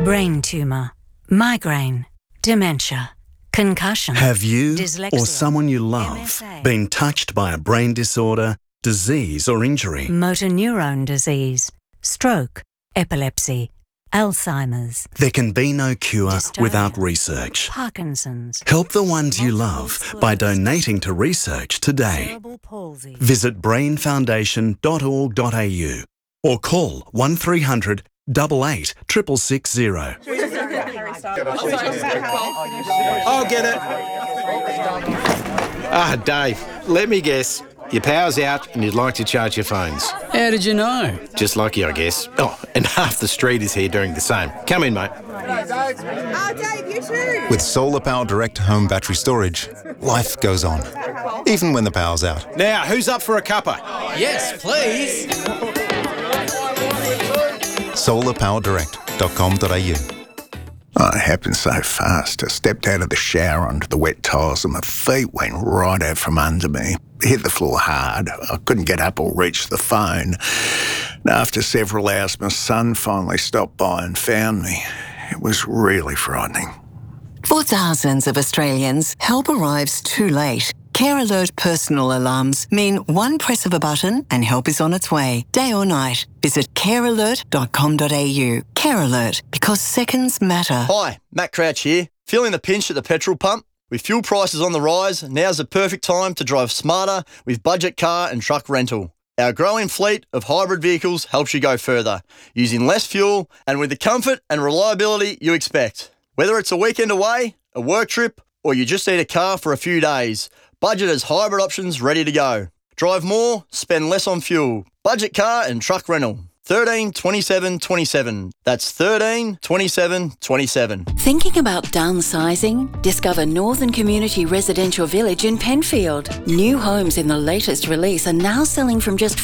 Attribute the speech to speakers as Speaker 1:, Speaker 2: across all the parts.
Speaker 1: Brain tumour, migraine, dementia, concussion.
Speaker 2: Have you
Speaker 1: dyslexia,
Speaker 2: or someone you love
Speaker 1: MSA,
Speaker 2: been touched by a brain disorder, disease or injury?
Speaker 1: motor neurone disease, stroke, epilepsy, Alzheimer's,
Speaker 2: There can be no cure
Speaker 1: Dystonia,
Speaker 2: without research.
Speaker 1: Parkinson's,
Speaker 2: Help the ones you love
Speaker 1: multiple
Speaker 2: by
Speaker 1: sclerosis,
Speaker 2: donating to research today.
Speaker 1: cerebral palsy.
Speaker 2: Visit brainfoundation.org.au or call 1300 88 660.
Speaker 3: I'll get it. Dave, let me guess. Your power's out and you'd like to charge your phones.
Speaker 4: How did you know?
Speaker 3: Just lucky, I guess. Oh, and half the street is here doing the same. Come in, mate.
Speaker 5: Dave, you too.
Speaker 6: With Solar Power Direct Home Battery Storage, life goes on, even when the power's out.
Speaker 3: Now, who's up for a cuppa?
Speaker 4: Yes, please.
Speaker 6: solarpowerdirect.com.au.
Speaker 7: It happened so fast. I stepped out of the shower onto the wet tiles and my feet went right out from under me. Hit the floor hard. I couldn't get up or reach the phone. And after several hours, my son finally stopped by and found me. It was really frightening.
Speaker 8: For thousands of Australians, help arrives too late. Care Alert personal alarms mean one press of a button and help is on its way, day or night. Visit carealert.com.au. Care Alert, because seconds matter.
Speaker 9: Hi, Matt Crouch here. Feeling the pinch at the petrol pump? With fuel prices on the rise, now's the perfect time to drive smarter with budget car and truck rental. Our growing fleet of hybrid vehicles helps you go further, using less fuel and with the comfort and reliability you expect. Whether it's a weekend away, a work trip, or you just need a car for a few days, Budget has hybrid options ready to go. Drive more, spend less on fuel. Budget car and truck rental. 13 27 27. That's 13 27 27.
Speaker 10: Thinking about downsizing? Discover Northern Community Residential Village in Penfield. New homes in the latest release are now selling from just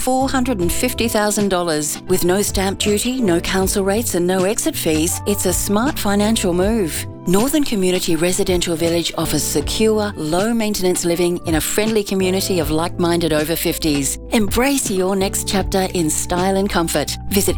Speaker 10: $450,000. With no stamp duty, no council rates and no exit fees, it's a smart financial move. Northern Community Residential Village offers secure, low-maintenance living in a friendly community of like-minded over 50s. Embrace your next chapter in style and comfort. Visit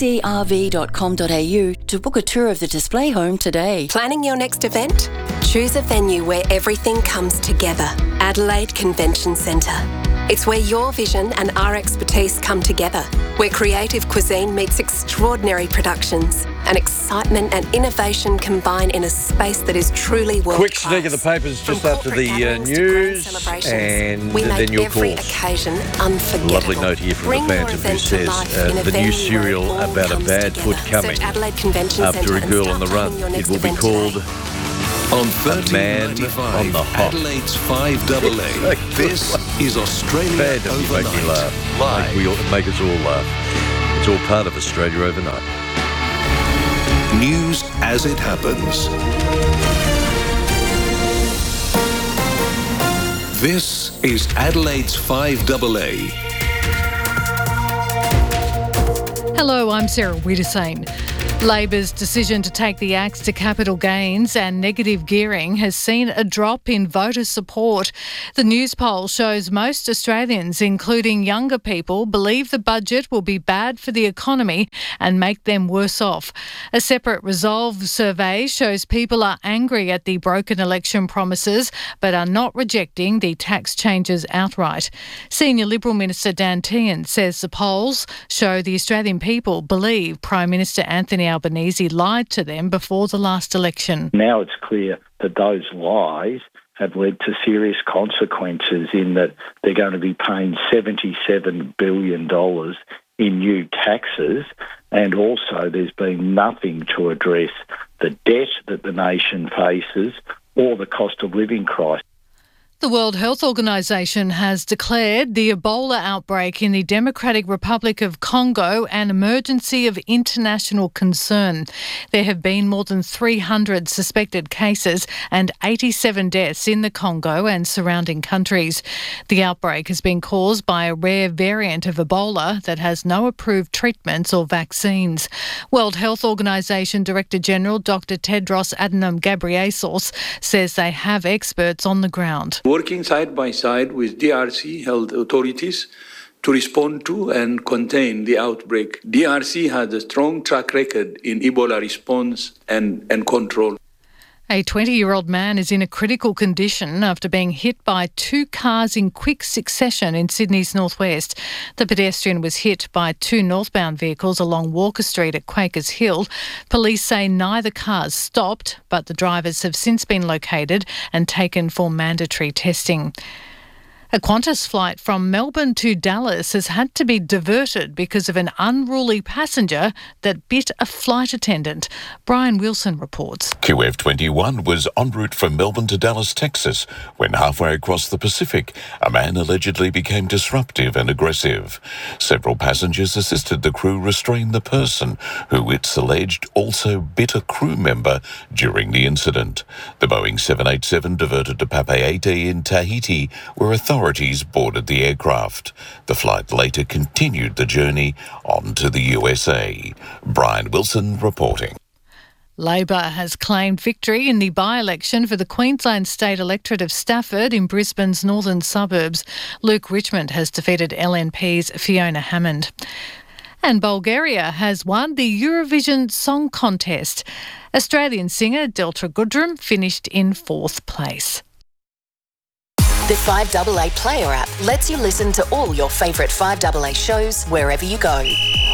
Speaker 10: ncrv.com.au to book a tour of the display home today.
Speaker 11: Planning your next event? Choose a venue where everything comes together. Adelaide Convention Centre. It's where your vision and our expertise come together, where creative cuisine meets extraordinary productions, and excitement and innovation combine in a space that is truly world-class.
Speaker 12: Quick sneak of the papers just after the news, and then your calls.
Speaker 11: Occasion unforgettable.
Speaker 12: Lovely note here from the Phantom who says the new serial about a bad foot coming after a girl on the run. It will be called
Speaker 13: On
Speaker 12: A Man on the Hop.
Speaker 13: Adelaide's 5AA. This is Australia
Speaker 12: Phantom, you
Speaker 13: Overnight.
Speaker 12: make me laugh. Make us all laugh. It's all part of Australia Overnight.
Speaker 13: News as it happens. This is Adelaide's 5AA.
Speaker 14: Hello, I'm Sarah Wiedersane. Labor's decision to take the axe to capital gains and negative gearing has seen a drop in voter support. The news poll shows most Australians, including younger people, believe the budget will be bad for the economy and make them worse off. A separate Resolve survey shows people are angry at the broken election promises but are not rejecting the tax changes outright. Senior Liberal Minister Dan Tehan says the polls show the Australian people believe Prime Minister Anthony Albanese lied to them before the last election.
Speaker 15: Now it's clear that those lies have led to serious consequences in that they're going to be paying $77 billion in new taxes, and also there's been nothing to address the debt that the nation faces or the cost of living crisis.
Speaker 14: The World Health Organization has declared the Ebola outbreak in the Democratic Republic of Congo an emergency of international concern. There have been more than 300 suspected cases and 87 deaths in the Congo and surrounding countries. The outbreak has been caused by a rare variant of Ebola that has no approved treatments or vaccines. World Health Organization Director General Dr. Tedros Adhanom Ghebreyesus says they have experts on the ground.
Speaker 16: Working side by side with DRC health authorities to respond to and contain the outbreak. DRC has a strong track record in Ebola response and control.
Speaker 14: A 20-year-old man is in a critical condition after being hit by two cars in quick succession in Sydney's northwest. The pedestrian was hit by two northbound vehicles along Walker Street at Quakers Hill. Police say neither cars stopped, but the drivers have since been located and taken for mandatory testing. A Qantas flight from Melbourne to Dallas has had to be diverted because of an unruly passenger that bit a flight attendant. Brian Wilson reports.
Speaker 17: QF21 was en route from Melbourne to Dallas, Texas, when halfway across the Pacific, a man allegedly became disruptive and aggressive. Several passengers assisted the crew restrain the person, who it's alleged also bit a crew member during the incident. The Boeing 787 diverted to Papeete in Tahiti, where authorities boarded the aircraft. The flight later continued the journey on to the USA. Brian Wilson reporting.
Speaker 14: Labor has claimed victory in the by-election for the Queensland State electorate of Stafford in Brisbane's northern suburbs. Luke Richmond has defeated LNP's Fiona Hammond. And Bulgaria has won the Eurovision Song Contest. Australian singer Delta Goodrum finished in fourth place.
Speaker 18: The 5AA Player app lets you listen to all your favourite 5AA shows wherever you go.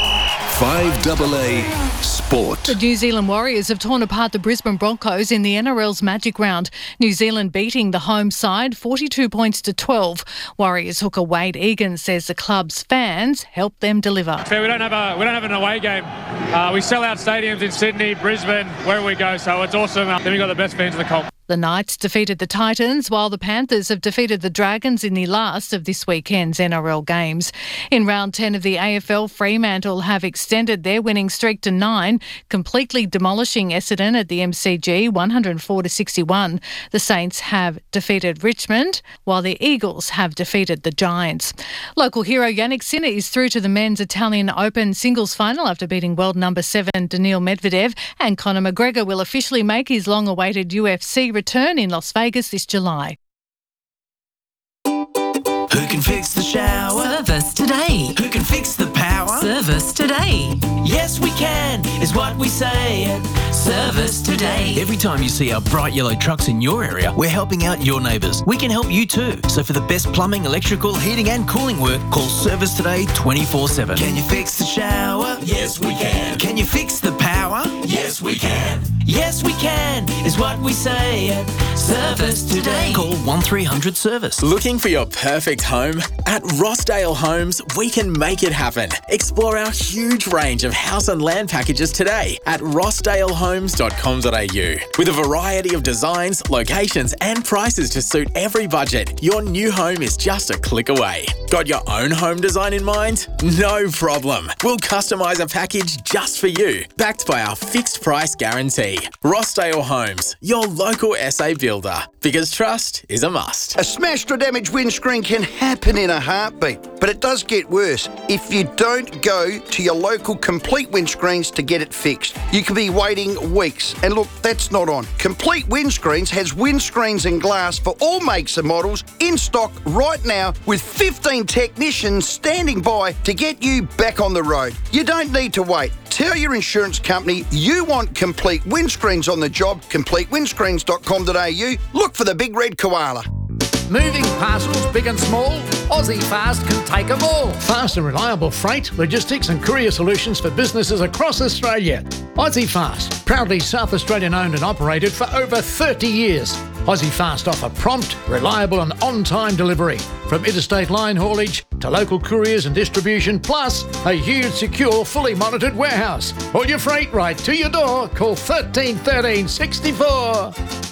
Speaker 13: 5AA Sport.
Speaker 14: The New Zealand Warriors have torn apart the Brisbane Broncos in the NRL's Magic Round. New Zealand beating the home side 42 points to 12. Warriors hooker Wade Egan says the club's fans helped them deliver.
Speaker 19: We don't have an away game. We sell out stadiums in Sydney, Brisbane, wherever we go, so it's awesome. Then we've got the best fans in the comp.
Speaker 14: The Knights defeated the Titans, while the Panthers have defeated the Dragons in the last of this weekend's NRL games. In round 10 of the AFL, Fremantle have extended their winning streak to 9, completely demolishing Essendon at the MCG 104-61. The Saints have defeated Richmond, while the Eagles have defeated the Giants. Local hero Yannick Sinner is through to the Men's Italian Open singles final after beating world number 7 Daniil Medvedev, and Conor McGregor will officially make his long-awaited UFC return in Las Vegas this July.
Speaker 20: Who can fix the shower?
Speaker 21: Service today.
Speaker 20: Who can fix the power?
Speaker 21: Service today.
Speaker 20: Yes, we can, is what we say at Service Today.
Speaker 21: Every time you see our bright yellow trucks in your area, we're helping out your neighbours. We can help you too. So for the best plumbing, electrical, heating and cooling work, call Service Today 24/7.
Speaker 20: Can you fix the shower? Yes, we can. Can you fix the power? Yes, we can. Yes, we can, is what we say at Service Today.
Speaker 21: Call 1300 Service.
Speaker 22: Looking for your perfect home? At Rossdale Homes, we can make it happen. Explore our huge range of house and land packages today at rossdalehomes.com.au. With a variety of designs, locations and prices to suit every budget, your new home is just a click away. Got your own home design in mind? No problem. We'll customise a package just for you, backed by our fixed price guarantee. Rossdale Homes, your local SA builder, because trust is a must.
Speaker 23: A smashed or damaged windscreen can happen in a heartbeat, but it does get worse if you don't go to your local Complete Windscreens to get it fixed. You could be waiting weeks, and look, that's not on. Complete Windscreens has windscreens and glass for all makes and models in stock right now, with 15 technicians standing by to get you back on the road. You don't need to wait. Tell your insurance company you want Complete Windscreens on the job. CompleteWindscreens.com.au. Look for the big red koala.
Speaker 24: Moving parcels big and small, Aussie Fast can take them all. Fast and reliable freight, logistics and courier solutions for businesses across Australia. Aussie Fast, proudly South Australian owned and operated for over 30 years. Aussie Fast offer prompt, reliable and on-time delivery, from interstate line haulage to local couriers and distribution, plus a huge, secure, fully monitored warehouse. All your freight right to your door. Call 13 13 64.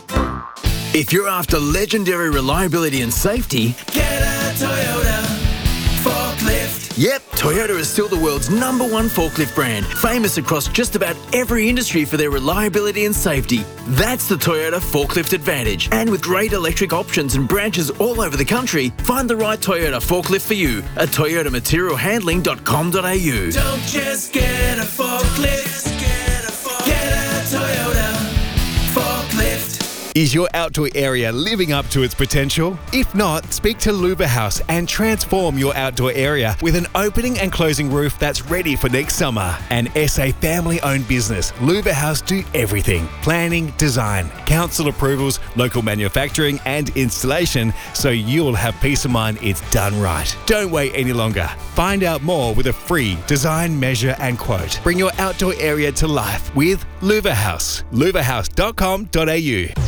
Speaker 21: If you're after legendary reliability and safety,
Speaker 20: get a Toyota forklift.
Speaker 21: Yep, Toyota is still the world's #1 forklift brand, famous across just about every industry for their reliability and safety. That's the Toyota Forklift Advantage. And with great electric options and branches all over the country, find the right Toyota forklift for you at toyotamaterialhandling.com.au.
Speaker 20: Don't just get a forklift, get a Toyota forklift.
Speaker 1: Is your outdoor area living up to its potential? If not, speak to Luba House and transform your outdoor area with an opening and closing roof that's ready for next summer. An SA family-owned business, Luba House do everything. Planning, design, council approvals, local manufacturing and installation, so you'll have peace of mind it's done right. Don't wait any longer. Find out more with a free design, measure and quote. Bring your outdoor area to life with Luba House. luvahouse.com.au.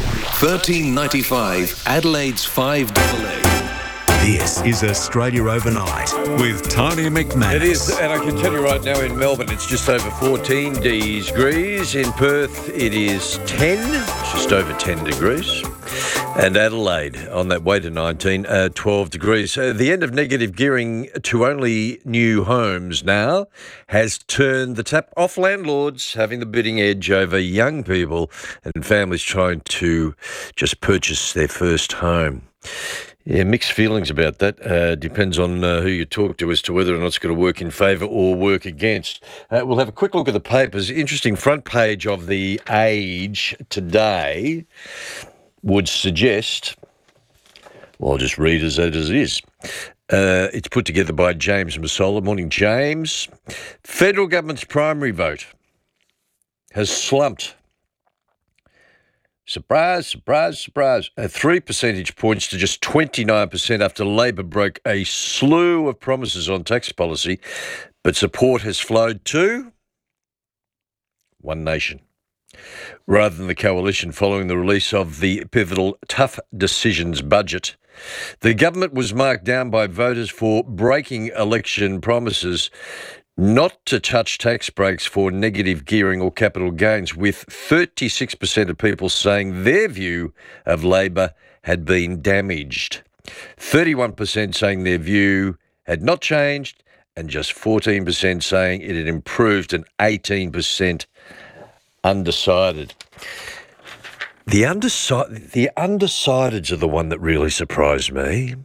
Speaker 13: 1395 Adelaide's 5AA.
Speaker 2: This is Australia Overnight with Tony McManus.
Speaker 12: It is, and I can tell you right now in Melbourne it's just over 14 degrees. In Perth it is 10, just over 10 degrees. And Adelaide, on that way to 19, 12 degrees. The end of negative gearing to only new homes now has turned the tap off landlords having the bidding edge over young people and families trying to just purchase their first home. Yeah, mixed feelings about that. Depends on who you talk to as to whether or not it's going to work in favour or work against. We'll have a quick look at the papers. Interesting front page of The Age today would suggest, well, I'll just read as it is. It's put together by James Massola. Morning, James. Federal government's primary vote has slumped. Surprise, surprise, surprise. 3 percentage points to just 29% after Labor broke a slew of promises on tax policy, but support has flowed to One Nation, rather than the coalition following the release of the pivotal Tough Decisions budget. The government was marked down by voters for breaking election promises not to touch tax breaks for negative gearing or capital gains, with 36% of people saying their view of Labor had been damaged, 31% saying their view had not changed, and just 14% saying it had improved, and 18% undecided. The undecideds are the one that really surprised me.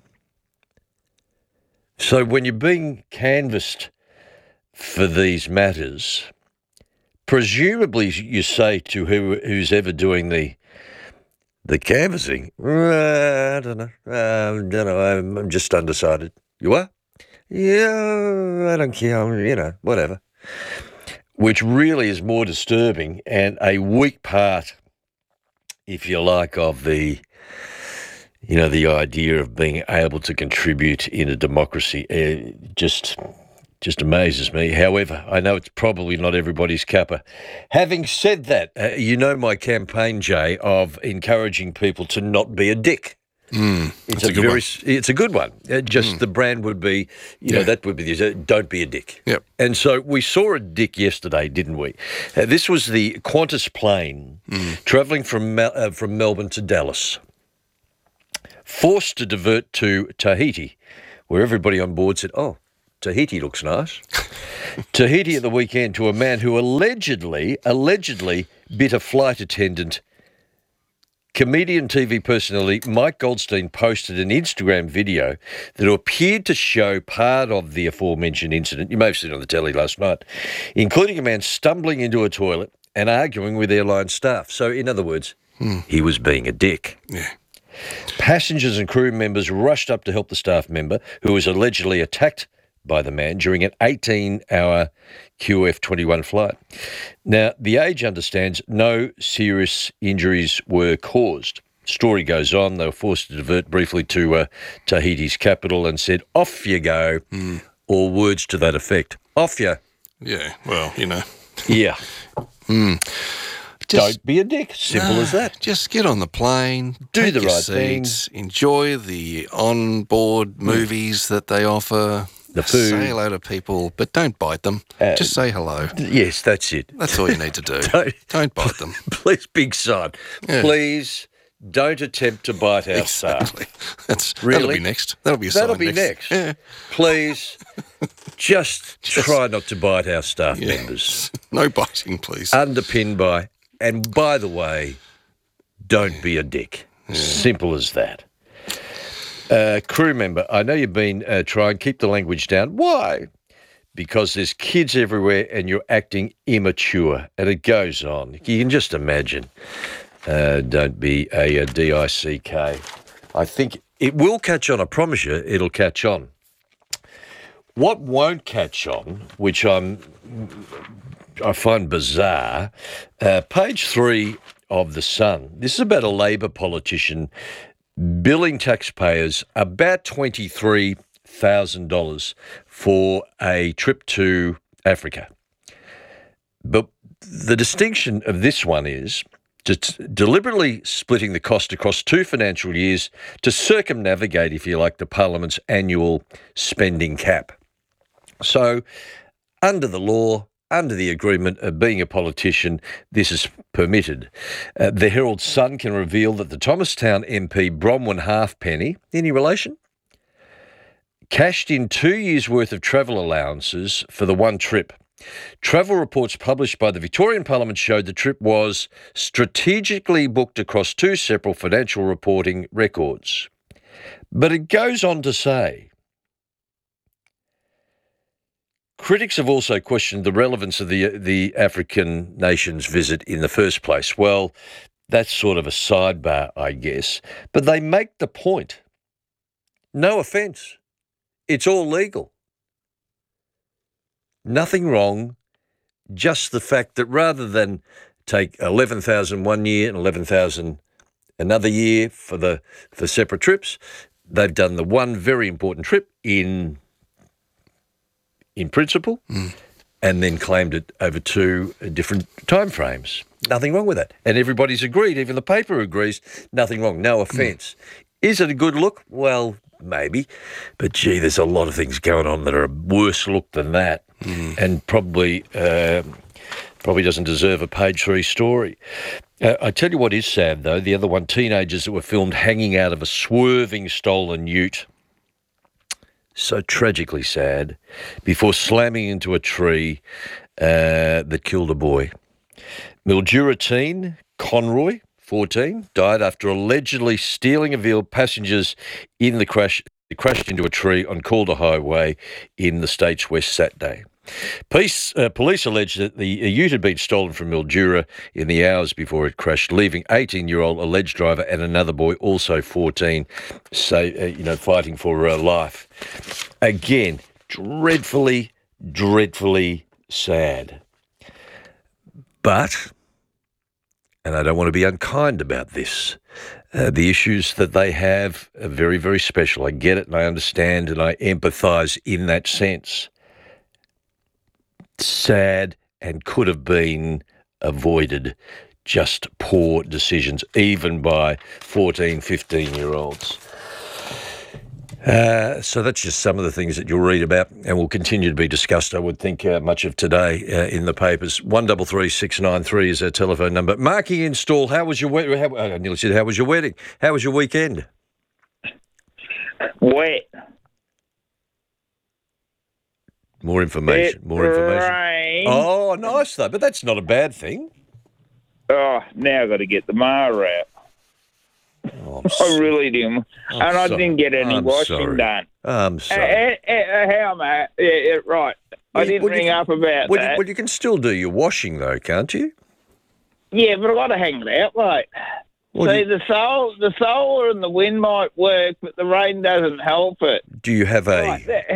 Speaker 12: So when you're being canvassed for these matters, presumably you say to who's ever doing the canvassing, I don't know, I'm just undecided. You are? Yeah, I don't care, whatever. Which really is more disturbing and a weak part, if you like, of the idea of being able to contribute in a democracy. Just amazes me. However, I know it's probably not everybody's cuppa. Having said that, my campaign, Jay, of encouraging people to not be a dick. It's a good one. The brand would be, that would be, don't be a dick.
Speaker 3: Yep.
Speaker 12: And so we saw a dick yesterday, didn't we? This was the Qantas plane travelling from Melbourne to Dallas, forced to divert to Tahiti, where everybody on board said, oh, Tahiti looks nice. Tahiti at the weekend to a man who allegedly bit a flight attendant. Comedian TV personality Mike Goldstein posted an Instagram video that appeared to show part of the aforementioned incident. You may have seen it on the telly last night, including a man stumbling into a toilet and arguing with airline staff. So, in other words, he was being a dick.
Speaker 3: Yeah.
Speaker 12: Passengers and crew members rushed up to help the staff member, who was allegedly attacked by the man during an 18-hour QF21 flight. Now, The Age understands no serious injuries were caused. Story goes on. They were forced to divert briefly to Tahiti's capital and said, off you go, or words to that effect. Off you.
Speaker 3: Yeah, well,
Speaker 12: Yeah. Don't be a dick. Simple as that.
Speaker 3: Just get on the plane,
Speaker 12: do the right
Speaker 3: seats, enjoy the on-board movies that they offer.
Speaker 12: The food.
Speaker 3: Say hello to people, but don't bite them. Just say hello.
Speaker 12: Yes, that's it.
Speaker 3: That's all you need to do. Don't bite them.
Speaker 12: Please, big sign. Yeah. Please don't attempt to bite our staff.
Speaker 3: That'll be next. That'll be a sign
Speaker 12: next.
Speaker 3: Yeah.
Speaker 12: Please, just try not to bite our staff members.
Speaker 3: No biting, please.
Speaker 12: Underpinned by, and by the way, don't be a dick. Yeah. Simple as that. Crew member, I know you've been trying, keep the language down. Why? Because there's kids everywhere and you're acting immature. And it goes on. You can just imagine Don't be a D-I-C-K. I think it will catch on. I promise you it'll catch on. What won't catch on, which I find bizarre, page 3 of The Sun. This is about a Labor politician billing taxpayers about $23,000 for a trip to Africa. But the distinction of this one is just deliberately splitting the cost across 2 financial years to circumnavigate, if you like, the Parliament's annual spending cap. So, under the law, under the agreement of being a politician, this is permitted. The Herald Sun can reveal that the Thomastown MP Bronwyn Halfpenny, any relation, cashed in 2 years' worth of travel allowances for the one trip. Travel reports published by the Victorian Parliament showed the trip was strategically booked across 2 separate financial reporting records. But it goes on to say, critics have also questioned the relevance of the African nation's visit in the first place. Well, that's sort of a sidebar, I guess. But they make the point. No offence. It's all legal. Nothing wrong. Just the fact that rather than take 11,000 one year and 11,000 another year for separate trips, they've done the one very important trip in principle, and then claimed it over 2 different timeframes. Nothing wrong with that. And everybody's agreed, even the paper agrees, nothing wrong, no offence. Is it a good look? Well, maybe. But, gee, there's a lot of things going on that are a worse look than that, and probably doesn't deserve a page 3 story. I tell you what is sad, though, the other one, teenagers that were filmed hanging out of a swerving stolen ute. So tragically sad, before slamming into a tree that killed a boy. Mildura teen, Conroy, 14, died after allegedly stealing a vehicle. Passengers in the crash. It crashed into a tree on Calder Highway in the state's West Saturday. Police allege that the ute had been stolen from Mildura in the hours before it crashed, leaving 18-year-old alleged driver and another boy, also 14, fighting for life. Again, dreadfully, dreadfully sad. But, and I don't want to be unkind about this, the issues that they have are very, very special. I get it and I understand and I empathise in that sense. Sad and could have been avoided, just poor decisions, even by 14, 15-year-olds. So that's just some of the things that you'll read about and will continue to be discussed, I would think, much of today in the papers. 133693 is our telephone number. Marky in Stall, how was your wedding? I nearly said, how was your wedding? How was your weekend?
Speaker 4: Wet.
Speaker 12: More information.
Speaker 4: Rain.
Speaker 12: Oh, nice, though. But that's not a bad thing.
Speaker 4: Oh, now I've got to get the mower out.
Speaker 12: Oh,
Speaker 4: I really didn't. And I didn't get any washing done.
Speaker 12: I'm sorry.
Speaker 4: How, mate? Yeah, right. I didn't ring up about that.
Speaker 12: Well, you can still do your washing, though, can't you?
Speaker 4: Yeah, but I've got to hang it out, mate. See, the solar and the wind might work, but the rain doesn't help it.
Speaker 12: Do you have a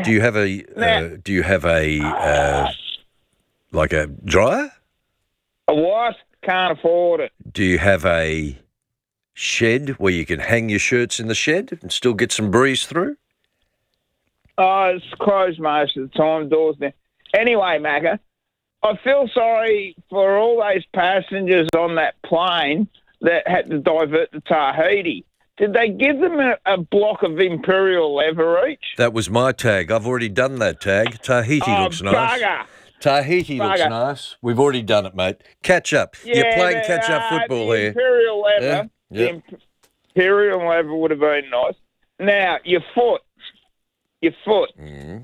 Speaker 12: like a dryer?
Speaker 4: A what? Can't afford it.
Speaker 12: Do you have a shed where you can hang your shirts in the shed and still get some breeze through?
Speaker 4: Oh, it's closed most of the time, doors now. Anyway, Macca, I feel sorry for all those passengers on that plane that had to divert to Tahiti. Did they give them a block of Imperial leather each?
Speaker 12: That was my tag. I've already done that tag. Tahiti looks nice.
Speaker 4: Bugger.
Speaker 12: Tahiti looks nice. We've already done it, mate. Catch up.
Speaker 4: Yeah,
Speaker 12: you're playing catch-up football
Speaker 4: the
Speaker 12: here.
Speaker 4: Imperial leather.
Speaker 12: Yeah.
Speaker 4: The Imperial leather would have been nice. Now, your foot.
Speaker 12: Mm-hmm.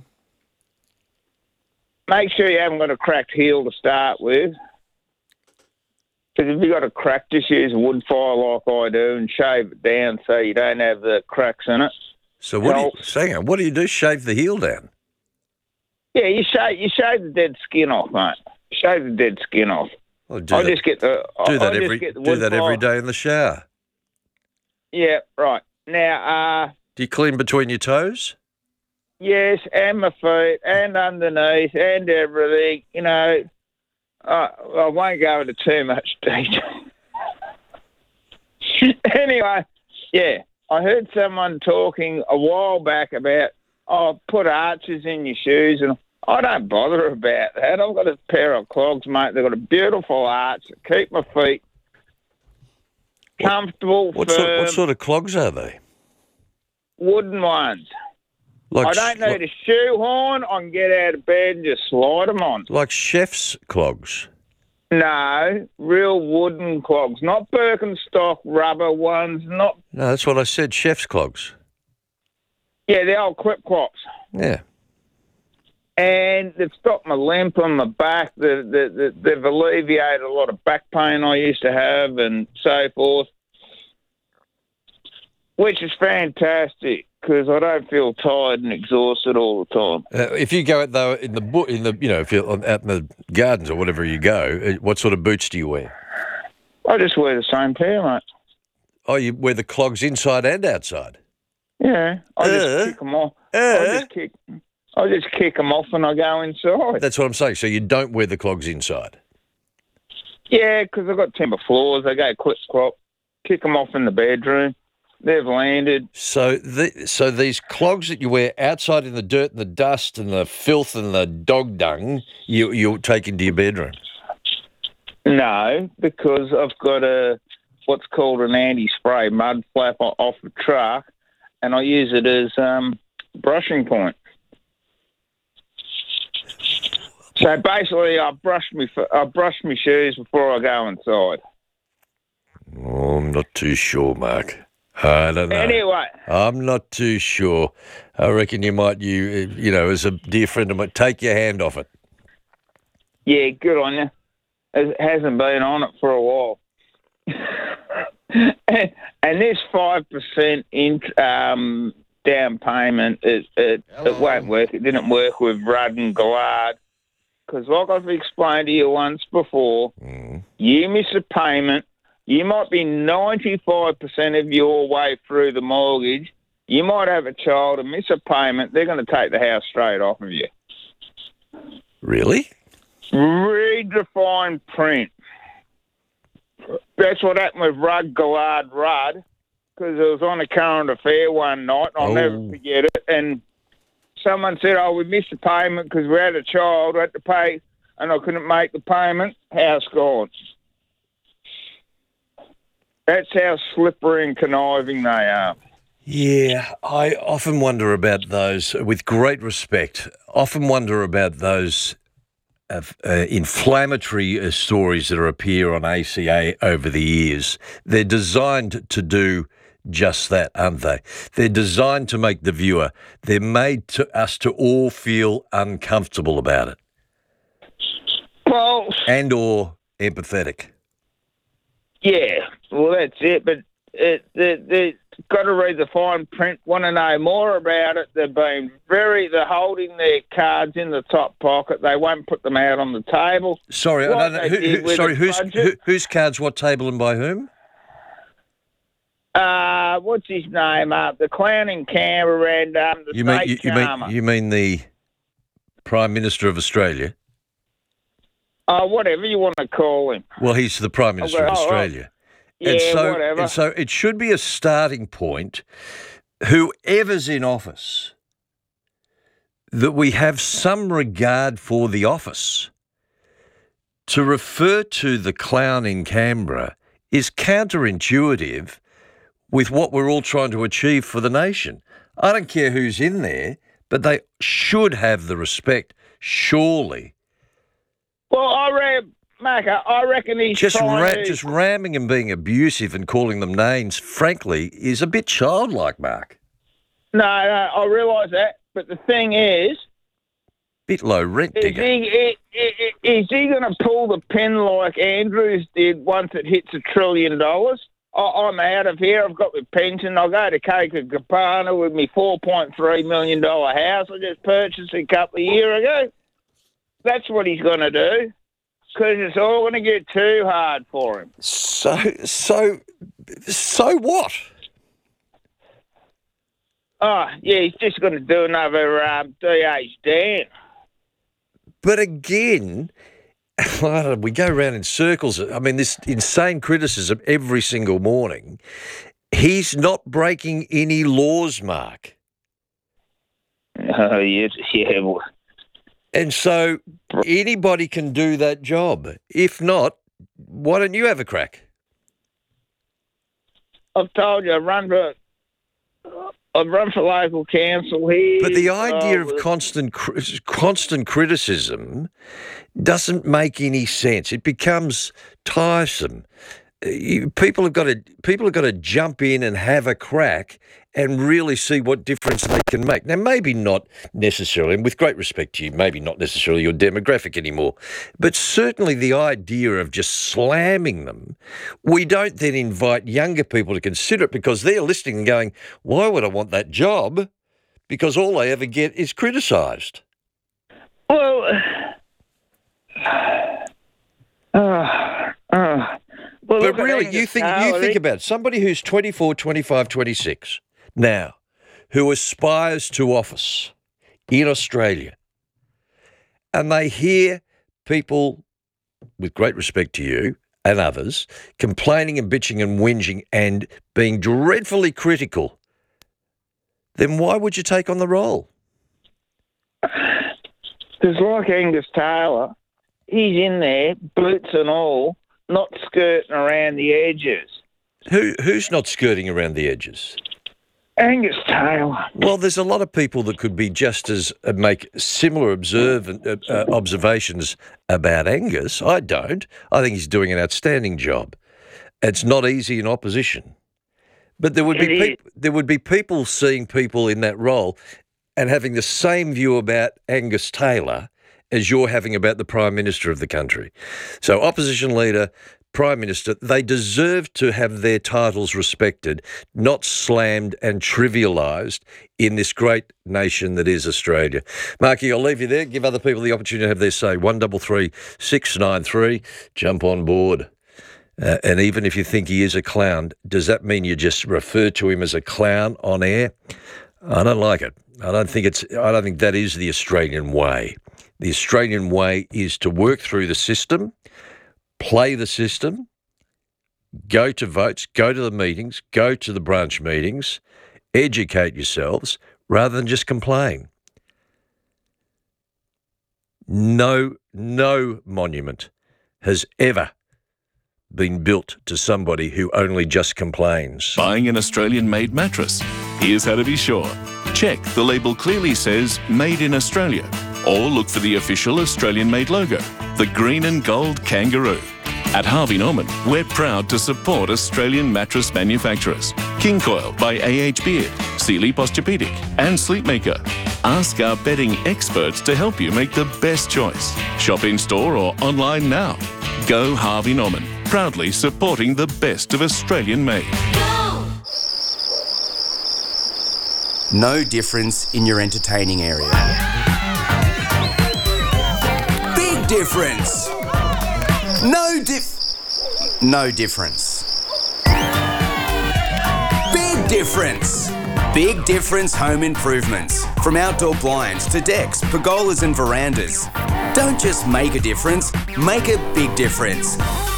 Speaker 4: Make sure you haven't got a cracked heel to start with. Because if you've got a crack, just use a wood fire like I do and shave it down so you don't have the cracks in it.
Speaker 12: So what do you do? Shave the heel down?
Speaker 4: Yeah, you shave the dead skin off, mate. Shave the dead skin off.
Speaker 12: Well,
Speaker 4: I just get the
Speaker 12: do that
Speaker 4: wood
Speaker 12: every
Speaker 4: fire.
Speaker 12: day in the shower.
Speaker 4: Yeah, right. Now,
Speaker 12: Do you clean between your toes?
Speaker 4: yes, and my feet, and underneath, and everything. You know, I won't go into too much detail. Anyway, yeah, I heard someone talking a while back about, put arches in your shoes, and I don't bother about that. I've got a pair of clogs, mate. They've got a beautiful arch that keep my feet comfortable,
Speaker 12: What
Speaker 4: firm,
Speaker 12: sort of clogs are they?
Speaker 4: wooden ones.
Speaker 12: Like
Speaker 4: I don't need a shoehorn. I can get out of bed and just slide them on.
Speaker 12: Like chef's clogs?
Speaker 4: No, real wooden clogs, not Birkenstock rubber ones, not...
Speaker 12: No, that's what I said, chef's clogs.
Speaker 4: Yeah, the old clip-clops.
Speaker 12: Yeah.
Speaker 4: And they've stopped my limp on my back. They've alleviated a lot of back pain I used to have and so forth, which is fantastic because I don't feel tired and exhausted all the time.
Speaker 12: If you go out though if you're out in the gardens or whatever you go, what sort of boots do you wear?
Speaker 4: I just wear the same pair, mate.
Speaker 12: Oh, you wear the clogs inside and outside?
Speaker 4: Yeah, I just kick them off. I just kick them off and I go inside.
Speaker 12: That's what I'm saying. So you don't wear the clogs inside?
Speaker 4: Yeah, because I've got timber floors. I go clip-clop, kick them off in the bedroom. They've landed.
Speaker 12: So these clogs that you wear outside in the dirt and the dust and the filth and the dog dung, you take into your bedroom?
Speaker 4: No, because I've got what's called an anti-spray mud flap off the truck, and I use it as brushing point. So basically, I brush my shoes before I go inside.
Speaker 12: Oh, I'm not too sure, Mark. I don't know.
Speaker 4: Anyway.
Speaker 12: I'm not too sure. I reckon you might, as a dear friend of mine, take your hand off it.
Speaker 4: Yeah, good on you. It hasn't been on it for a while. and this 5% down payment, it won't work. It didn't work with Rudd and Gillard. Because like I've explained to you once before, you miss a payment, you might be 95% of your way through the mortgage. You might have a child and miss a payment. They're going to take the house straight off of you.
Speaker 12: Really?
Speaker 4: Read the fine print. That's what happened with Gillard, because it was on a current affair one night. I'll never forget it. And someone said, we missed the payment because we had a child, we had to pay, and I couldn't make the payment. House gone. That's how slippery and conniving they are.
Speaker 12: Yeah, I often wonder about those, with great respect, those inflammatory stories that appear on ACA over the years. They're designed to do just that, aren't they? They're designed to make the viewer, they're made to us to all feel uncomfortable about it.
Speaker 4: Well...
Speaker 12: And or empathetic.
Speaker 4: Yeah, well, that's it. But they've got to read the fine print, want to know more about it. They're holding their cards in the top pocket. They won't put them out on the table.
Speaker 12: Sorry, I don't know. Whose cards, what table, and by whom?
Speaker 4: What's his name? The clown in Canberra and the state charmer.
Speaker 12: You mean the Prime Minister of Australia?
Speaker 4: Whatever you want to call him.
Speaker 12: Well, he's the Prime Minister of Australia.
Speaker 4: Yeah, whatever.
Speaker 12: And so it should be a starting point, whoever's in office, that we have some regard for the office. To refer to the clown in Canberra is counterintuitive with what we're all trying to achieve for the nation. I don't care who's in there, but they should have the respect, surely.
Speaker 4: Well, I reckon he's
Speaker 12: just ramming and being abusive and calling them names, frankly, is a bit childlike, Mark.
Speaker 4: No, I realise that. But the thing is...
Speaker 12: Bit low rent, digger.
Speaker 4: Is he going to pull the pin like Andrews did once it hits $1 trillion? I'm out of here. I've got my pension. I'll go to Copacabana with my $4.3 million house I just purchased a couple of years ago. That's what he's going to do. because it's all going to get too hard for him.
Speaker 12: So what?
Speaker 4: Oh, yeah, he's just going to do another DH Dan.
Speaker 12: But again, we go around in circles. I mean, this insane criticism every single morning. He's not breaking any laws, Mark.
Speaker 4: Oh, yes, yeah. Well.
Speaker 12: And so anybody can do that job. If not, why don't you have a crack?
Speaker 4: I've told you, I've run for local council here.
Speaker 12: But the idea of constant criticism doesn't make any sense. It becomes tiresome. People have got to jump in and have a crack and really see what difference they can make. Now, maybe not necessarily, and with great respect to you, maybe not necessarily your demographic anymore, but certainly the idea of just slamming them, we don't then invite younger people to consider it because they're listening and going, why would I want that job? Because all they ever get is criticised.
Speaker 4: Well,
Speaker 12: but really, you think about it. Somebody who's 24, 25, 26 now, who aspires to office in Australia, and they hear people, with great respect to you and others, complaining and bitching and whinging and being dreadfully critical, then why would you take on the role?
Speaker 4: Because like Angus Taylor, he's in there, boots and all, not skirting around the edges.
Speaker 12: Who's not skirting around the edges?
Speaker 4: Angus Taylor.
Speaker 12: Well, there's a lot of people that could be just as make similar observations about Angus. I don't. I think he's doing an outstanding job. It's not easy in opposition, but there would be people seeing people in that role and having the same view about Angus Taylor as you're having about the Prime Minister of the country. So opposition leader, Prime Minister, they deserve to have their titles respected, not slammed and trivialised in this great nation that is Australia. Marky, I'll leave you there. Give other people the opportunity to have their say. 133 693. Jump on board. And even if you think he is a clown, does that mean you just refer to him as a clown on air? I don't like it. I don't think that is the Australian way. The Australian way is to work through the system, play the system, go to votes, go to the meetings, go to the branch meetings, educate yourselves, rather than just complain. No monument has ever been built to somebody who only just complains.
Speaker 5: Buying an Australian-made mattress? Here's how to be sure. Check the label clearly says Made in Australia, or look for the official Australian-made logo, the green and gold kangaroo. At Harvey Norman, we're proud to support Australian mattress manufacturers. King Coil by AH Beard, Sealy Posturepedic and Sleepmaker. Ask our bedding experts to help you make the best choice. Shop in-store or online now. Go Harvey Norman, proudly supporting the best of Australian-made.
Speaker 6: No difference in your entertaining area. Big difference. No difference. Big difference. Big difference home improvements. From outdoor blinds to decks, pergolas and verandas. Don't just make a difference, make a big difference.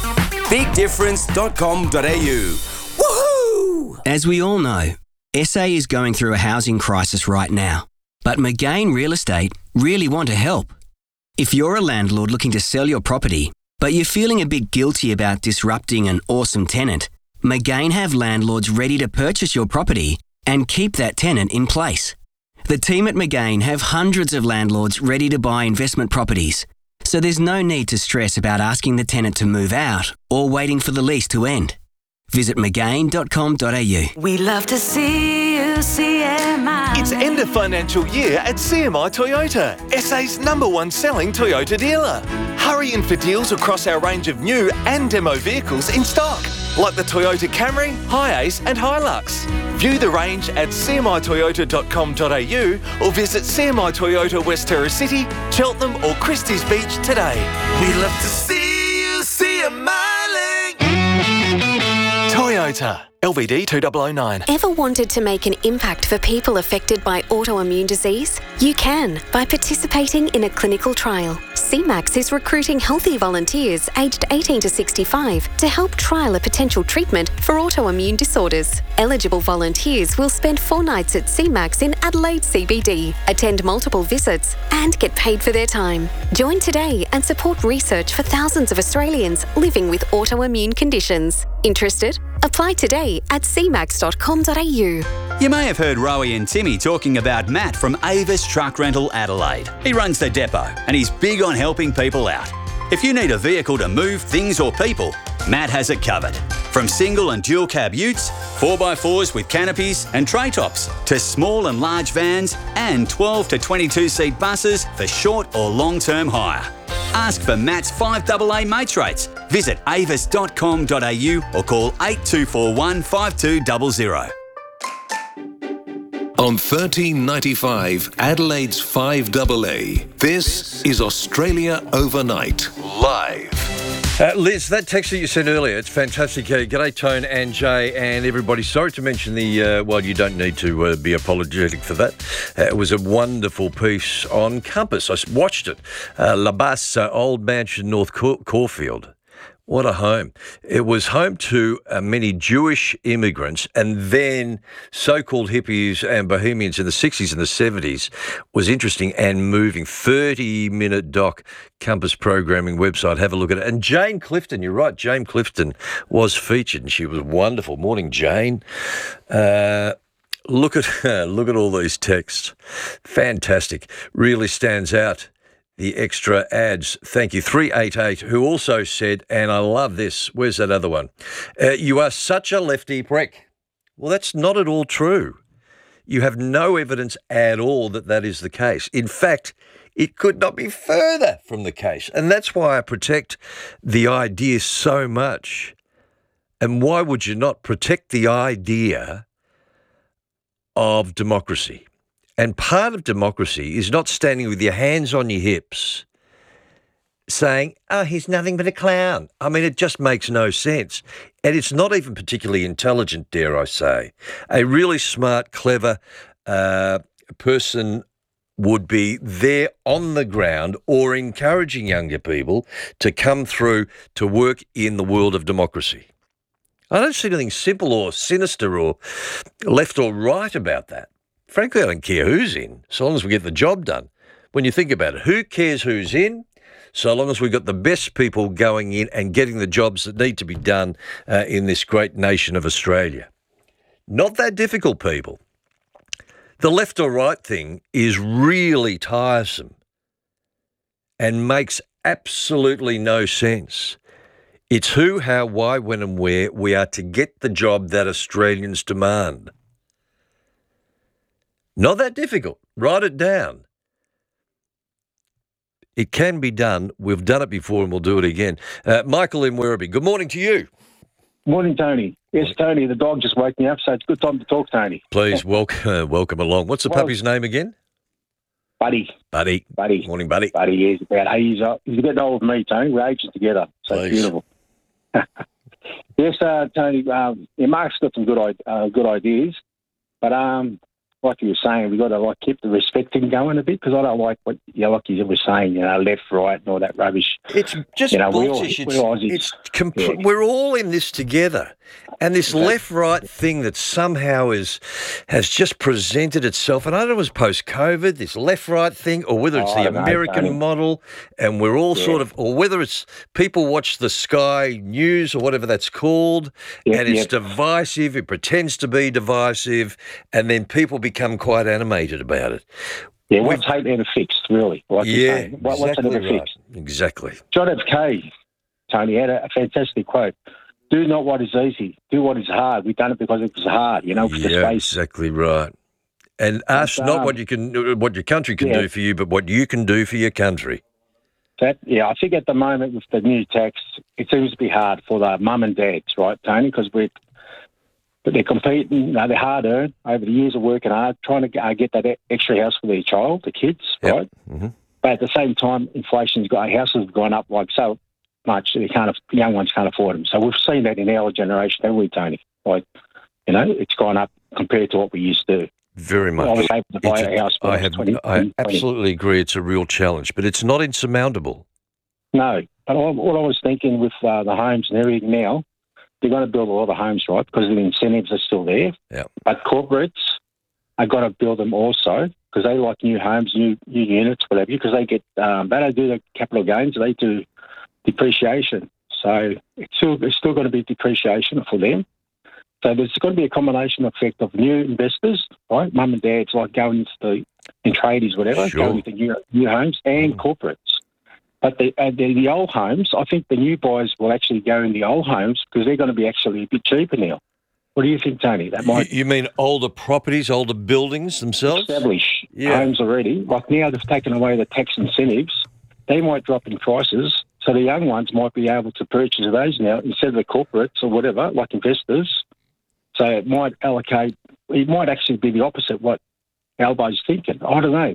Speaker 6: BigDifference.com.au. Woohoo!
Speaker 7: As we all know, SA is going through a housing crisis right now, but McGain Real Estate really want to help. If you're a landlord looking to sell your property, but you're feeling a bit guilty about disrupting an awesome tenant, McGain have landlords ready to purchase your property and keep that tenant in place. The team at McGain have hundreds of landlords ready to buy investment properties, so there's no need to stress about asking the tenant to move out or waiting for the lease to end. Visit McGain.com.au.
Speaker 20: We love to see you, CMI.
Speaker 8: It's end of financial year at CMI Toyota, SA's #1 selling Toyota dealer. Hurry in for deals across our range of new and demo vehicles in stock, like the Toyota Camry, Hiace and Hilux. View the range at cmitoyota.com.au or visit CMI Toyota West Terrace City, Cheltenham or Christie's Beach today.
Speaker 20: We'd love to see you smiling.
Speaker 8: Toyota. LVD 2009.
Speaker 9: Ever wanted to make an impact for people affected by autoimmune disease? You can by participating in a clinical trial. CMAX is recruiting healthy volunteers aged 18 to 65 to help trial a potential treatment for autoimmune disorders. Eligible volunteers will spend 4 nights at CMAX in Adelaide CBD, attend multiple visits and get paid for their time. Join today and support research for thousands of Australians living with autoimmune conditions. Interested? Apply today at cmax.com.au.
Speaker 10: You may have heard Rowie and Timmy talking about Matt from Avis Truck Rental Adelaide. He runs the depot and he's big on helping people out. If you need a vehicle to move things or people, Matt has it covered. From single and dual cab utes, 4x4s with canopies and tray tops, to small and large vans and 12 to 22 seat buses for short or long-term hire. Ask for Matt's 5AA mates rates. Visit avis.com.au or call 8241 5200.
Speaker 13: On 1395 Adelaide's 5AA, this is Australia Overnight, live.
Speaker 12: Liz, that text that you sent earlier, it's fantastic. G'day, Tone and Jay and everybody. Sorry to mention the, well, you don't need to be apologetic for that. It was a wonderful piece on Compass. I watched it. La Basse, Old Mansion, North Caulfield. What a home. It was home to many Jewish immigrants, and then so-called hippies and bohemians in the 60s and the 70s. Was interesting and moving. 30-minute doc, Compass programming website. Have a look at it. And Jane Clifton, you're right, Jane Clifton was featured, and she was wonderful. Morning, Jane. Look at all these texts. Fantastic. Really stands out. The extra ads. Thank you. 388, who also said, and I love this, where's that other one? You are such a lefty prick. Well, that's not at all true. You have no evidence at all that that is the case. In fact, it could not be further from the case. And that's why I protect the idea so much. And why would you not protect the idea of democracy? And part of democracy is not standing with your hands on your hips saying, oh, he's nothing but a clown. I mean, it just makes no sense. And it's not even particularly intelligent, dare I say. A really smart, clever person would be there on the ground or encouraging younger people to come through to work in the world of democracy. I don't see anything simple or sinister or left or right about that. Frankly, I don't care who's in, so long as we get the job done. When you think about it, who cares who's in, so long as we've got the best people going in and getting the jobs that need to be done in this great nation of Australia. Not that difficult, people. The left or right thing is really tiresome and makes absolutely no sense. It's who, how, why, when and where we are to get the job that Australians demand. Not that difficult. Write it down. It can be done. We've done it before and we'll do it again. Michael in Werribee, good morning to you.
Speaker 11: Morning, Tony. Yes, Tony, the dog just woke me up, so it's a good time to talk, Tony.
Speaker 12: Please, welcome along. What's the puppy's name again?
Speaker 11: Buddy.
Speaker 12: Buddy. Morning, Buddy.
Speaker 11: Buddy, yeah, he's about 8 years old. He's a bit older than me, Tony. We're ages together, so it's beautiful. Yes, Tony, Mark's got some good ideas, but like you were saying, we've got to keep the respect thing going a bit, because I don't like what like you were saying, left, right, and all that rubbish.
Speaker 12: It's just bullshit. We're all in this together, and this left-right thing that somehow has just presented itself. And I don't know if it was post-COVID, this left-right thing, or whether it's the American model, and we're all sort of, or whether it's people watch the Sky News or whatever that's called, and it's divisive. It pretends to be divisive, and then people become quite animated about it.
Speaker 11: Yeah, what's hate ever fixed, really? Like what's it ever fixed?
Speaker 12: Exactly.
Speaker 11: John F. K., Tony, had a fantastic quote. Do not what is easy, do what is hard. We've done it because it was hard,
Speaker 12: exactly right. And ask not what your country can do for you, but what you can do for your country.
Speaker 11: I think at the moment with the new tax, it seems to be hard for the mum and dads, right, Tony? Because but they're competing. They're hard earned over the years of working hard, trying to get that extra house for their child, the kids, right?
Speaker 12: Mm-hmm.
Speaker 11: But at the same time, houses have gone up like so much that young ones can't afford them. So we've seen that in our generation, haven't we, Tony? Like, it's gone up compared to what we used to.
Speaker 12: Very much.
Speaker 11: I was able to buy a house.
Speaker 12: I absolutely agree. It's a real challenge, but it's not insurmountable.
Speaker 11: No, but what I was thinking with the homes and everything now, they're going to build a lot of homes, right? Because the incentives are still there.
Speaker 12: Yeah.
Speaker 11: But corporates are going to build them also because they like new homes, new units, whatever. Because they get they don't do the capital gains, they do depreciation. So it's still going to be depreciation for them. So there's going to be a combination effect of new investors, right? Mum and dads like going into in tradies, whatever, going into new homes and corporates. But the old homes, I think the new buyers will actually go in the old homes because they're going to be actually a bit cheaper now. What do you think, Tony? That might
Speaker 12: You mean older properties, older buildings themselves?
Speaker 11: Establish homes already. Like now they've taken away the tax incentives. They might drop in prices. So the young ones might be able to purchase those now instead of the corporates or whatever, like investors. So it might actually be the opposite what Albo's thinking. I don't know.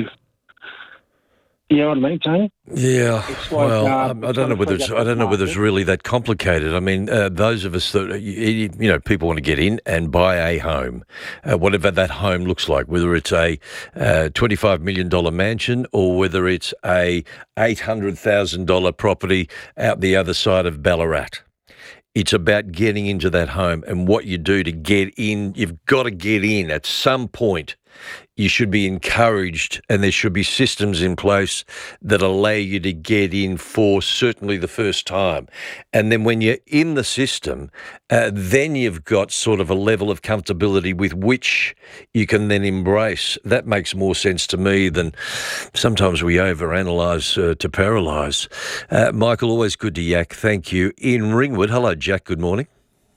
Speaker 11: You know what I mean, Tony?
Speaker 12: Yeah.
Speaker 11: Like,
Speaker 12: I don't know whether it's really that complicated. I mean, those of us that people want to get in and buy a home, whatever that home looks like, whether it's a $25 million mansion or whether it's a $800,000 property out the other side of Ballarat. It's about getting into that home and what you do to get in. You've got to get in at some point. You should be encouraged, and there should be systems in place that allow you to get in for certainly the first time. And then when you're in the system, then you've got sort of a level of comfortability with which you can then embrace. That makes more sense to me than sometimes we overanalyse to paralyse. Michael, always good to yak. Thank you. In Ringwood, hello, Jack. Good morning.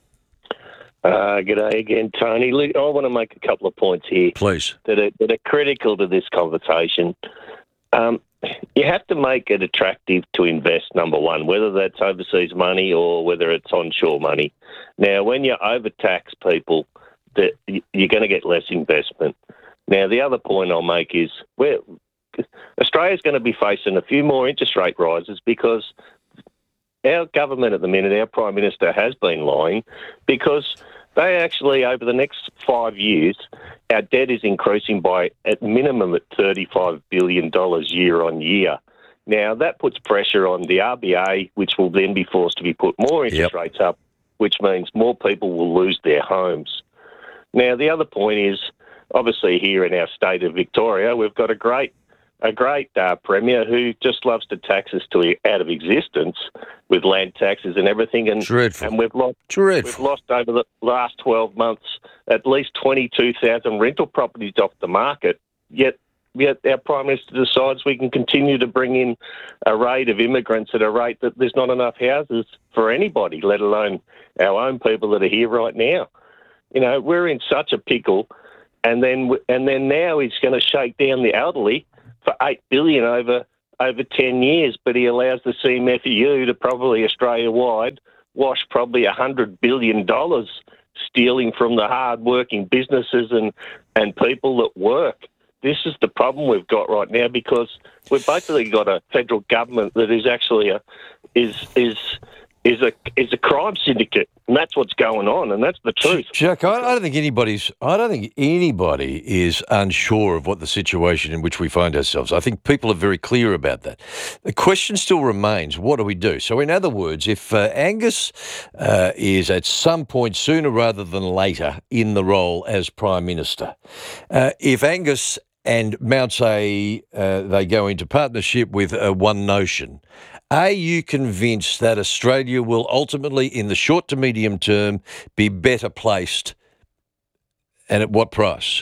Speaker 15: G'day again, Tony. I want to make a couple of points here.
Speaker 12: Please.
Speaker 15: That are critical to this conversation. You have to make it attractive to invest, number one, whether that's overseas money or whether it's onshore money. Now, when you overtax people, that you're going to get less investment. Now, the other point I'll make is Australia's going to be facing a few more interest rate rises because our government at the minute, our Prime Minister has been lying because they actually, over the next 5 years, our debt is increasing by at minimum at $35 billion year on year. Now, that puts pressure on the RBA, which will then be forced to put more interest rates up, which means more people will lose their homes. Now, the other point is, obviously here in our state of Victoria, we've got a great Premier who just loves to tax us out of existence with land taxes and everything. And,
Speaker 12: Dreadful.
Speaker 15: And we've lost over the last 12 months at least 22,000 rental properties off the market, yet our Prime Minister decides we can continue to bring in a rate of immigrants at a rate that there's not enough houses for anybody, let alone our own people that are here right now. You know, we're in such a pickle, and then now he's going to shake down the elderly for $8 billion over 10 years, but he allows the CMFU to probably Australia-wide wash probably $100 billion stealing from the hard-working businesses and people that work. This is the problem we've got right now because we've basically got a federal government that is actually is a crime syndicate, and that's what's going on, and that's the truth.
Speaker 12: Jack, I don't think anybody is unsure of what the situation in which we find ourselves. I think people are very clear about that. The question still remains, what do we do? So in other words, if Angus is at some point sooner rather than later in the role as Prime Minister, if Angus and Mount say they go into partnership with One Notion, are you convinced that Australia will ultimately, in the short to medium term, be better placed, and at what price?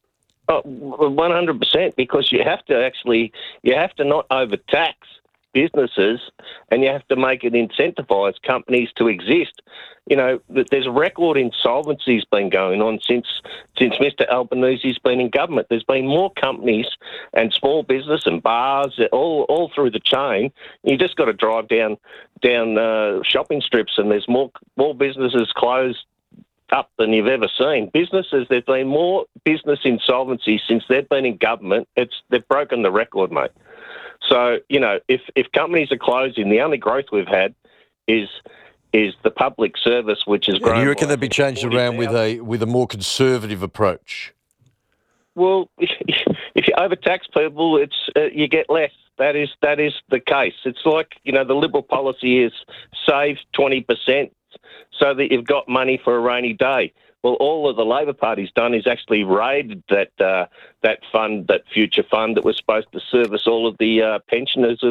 Speaker 15: 100%, because you have to not overtax businesses, and you have to make it incentivise companies to exist. You know, there's a record insolvencies been going on since Mr Albanese's been in government. There's been more companies and small business and bars all through the chain. You just got to drive down shopping strips, and there's more businesses closed up than you've ever seen. Businesses, there's been more business insolvency since they've been in government. They've broken the record, mate. So, if companies are closing, the only growth we've had is the public service, which has grown.
Speaker 12: You reckon they'd be changed around with a more conservative approach?
Speaker 15: Well, if you overtax people, you get less. That is the case. It's like, the Liberal policy is save 20% so that you've got money for a rainy day. Well, all of the Labor Party's done is actually raided that fund, that future fund that was supposed to service all of the pensioners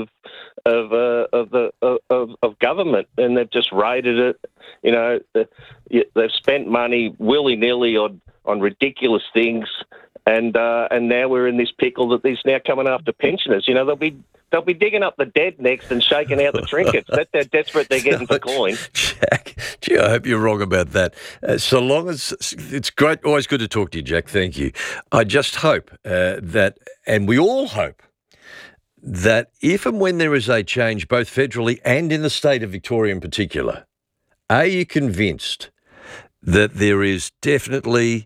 Speaker 15: of government, and they've just raided it. They've spent money willy-nilly on ridiculous things. And now we're in this pickle that is now coming after pensioners. They'll be digging up the dead next and shaking out the trinkets. That's how desperate they're getting for coin.
Speaker 12: Jack, gee, I hope you're wrong about that. So long as it's great, always good to talk to you, Jack. Thank you. I just hope that, and we all hope, that if and when there is a change, both federally and in the state of Victoria in particular, are you convinced that there is definitely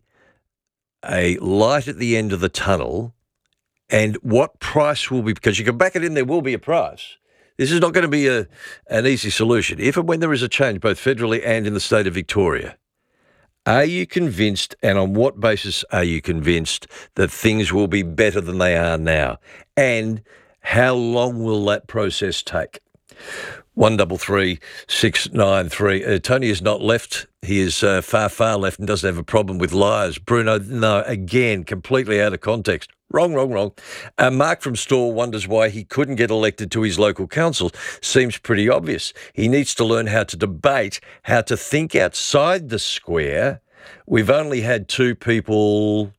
Speaker 12: a light at the end of the tunnel, and what price will be, because you can back it in, there will be a price. This is not going to be an easy solution. If and when there is a change, both federally and in the state of Victoria, are you convinced, and on what basis are you convinced, that things will be better than they are now? And how long will that process take? 133 693. Tony is not left. He is far, far left and doesn't have a problem with liars. Bruno, no, again, completely out of context. Wrong. Mark from Stawell wonders why he couldn't get elected to his local council. Seems pretty obvious. He needs to learn how to debate, how to think outside the square. We've only had two people...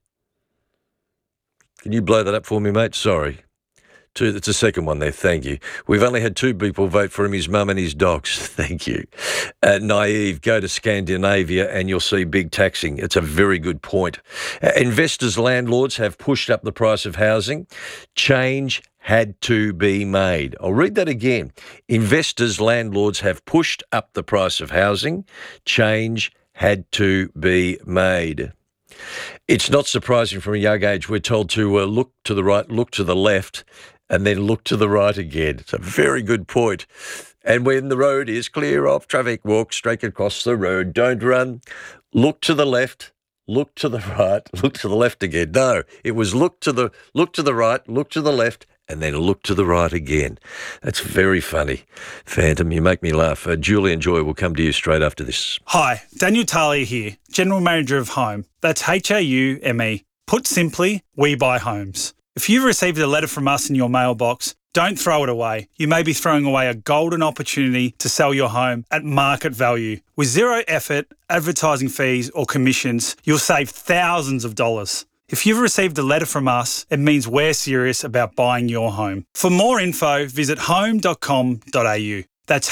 Speaker 12: Can you blow that up for me, mate? Sorry. It's the second one there, thank you. We've only had two people vote for him, his mum and his dogs. Thank you. Naive, go to Scandinavia and you'll see big taxing. It's a very good point. Investors, landlords have pushed up the price of housing. Change had to be made. I'll read that again. Investors, landlords have pushed up the price of housing. Change had to be made. It's not surprising from a young age we're told to look to the right, look to the left, and then look to the right again. It's a very good point. And when the road is clear of traffic, walk straight across the road. Don't run. Look to the left, look to the right, look to the left again. No, it was look to the right, look to the left, and then look to the right again. That's very funny. Phantom, you make me laugh. Julian Joy will come to you straight after this.
Speaker 16: Hi, Daniel Talia here, General Manager of Home. That's HAUME. Put simply, we buy homes. If you've received a letter from us in your mailbox, don't throw it away. You may be throwing away a golden opportunity to sell your home at market value. With zero effort, advertising fees or commissions, you'll save thousands of dollars. If you've received a letter from us, it means we're serious about buying your home. For more info, visit home.com.au. That's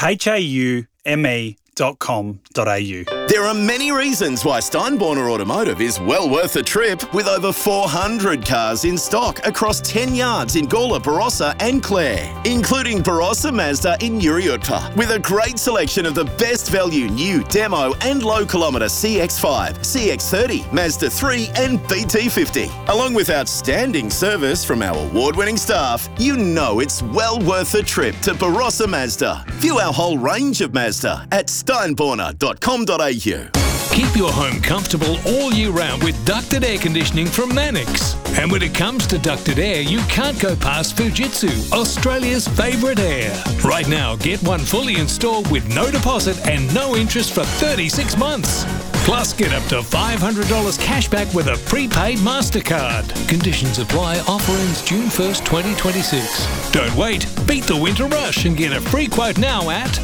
Speaker 16: HAUME.com.au.
Speaker 17: There are many reasons why Steinborner Automotive is well worth a trip, with over 400 cars in stock across 10 yards in Gawler, Barossa and Clare, including Barossa Mazda in Uriutpa, with a great selection of the best value new demo and low kilometre CX-5, CX-30, Mazda 3 and BT50. Along with outstanding service from our award-winning staff, you know it's well worth a trip to Barossa Mazda. View our whole range of Mazda at steinborner.com.au.
Speaker 18: Keep your home comfortable all year round with ducted air conditioning from Mannix. And when it comes to ducted air, you can't go past Fujitsu, Australia's favourite air. Right now, get one fully installed with no deposit and no interest for 36 months. Plus, get up to $500 cash back with a prepaid MasterCard. Conditions apply. Offer ends June 1st, 2026. Don't wait. Beat the winter rush and get a free quote now at...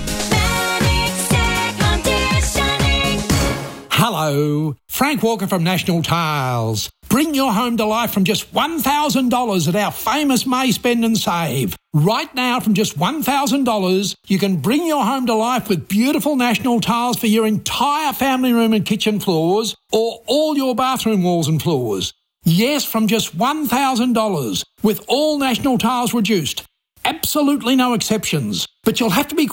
Speaker 24: Hello, Frank Walker from National Tiles. Bring your home to life from just $1,000 at our famous May Spend and Save. Right now, from just $1,000, you can bring your home to life with beautiful National Tiles for your entire family room and kitchen floors, or all your bathroom walls and floors. Yes, from just $1,000, with all National Tiles reduced. Absolutely no exceptions. But you'll have to be quick.